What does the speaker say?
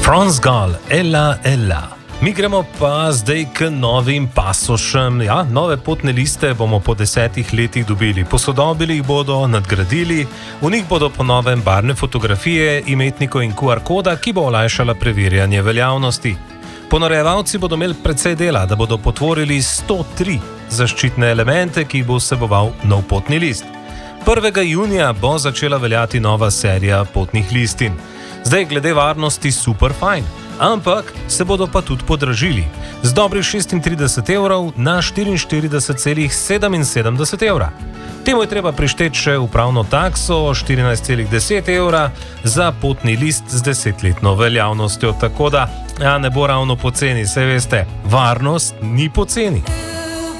France Gall, Ella, Ella. Mi gremo pa zdaj k novim pasošem. Ja, nove potne liste bomo po 10 letih dobili. Posodobili jih bodo, nadgradili, v njih bodo po novem barvne fotografije, imetnikov in QR koda, ki bo olajšala preverjanje veljavnosti. Ponarejevalci bodo imeli precej dela, da bodo potvorili 103 zaščitne elemente, ki jih bo vseboval nov potni list. 1. junija bo začela veljati nova serija potnih listin. Zdaj glede varnosti super fajn, ampak se bodo pa tudi podražili. Z dobrih 36 evrov na 44,77 evra. Temu je treba prišteti še upravno takso 14,10 evra za potni list z 10-letno veljavnostjo. Tako da, ne bo ravno poceni, saj veste, varnost ni poceni.